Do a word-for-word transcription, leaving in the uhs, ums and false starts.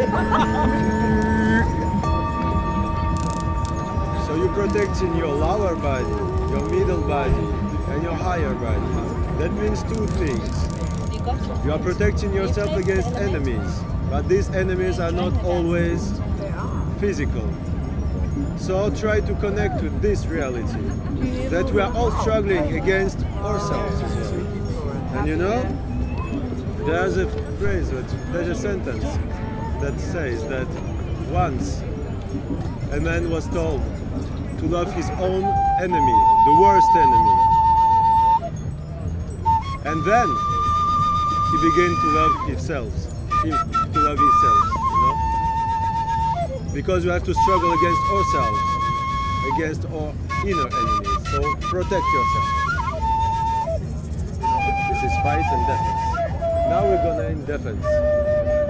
So you're protecting your lower body, your middle body, and your higher body. That means two things. You are protecting yourself against enemies, but these enemies are not always physical. So try to connect with this reality, that we are all struggling against ourselves as well. And you know, there's a phrase, there's a sentence that says that once a man was told to love his own enemy, the worst enemy. And then he began to love himself, to love himself, you know? Because we have to struggle against ourselves, against our inner enemies. So protect yourself. This is fight and defense. Now we're gonna end defense.